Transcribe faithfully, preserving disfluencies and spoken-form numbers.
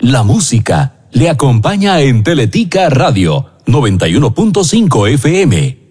La música le acompaña en Teletica Radio noventa y uno punto cinco F M.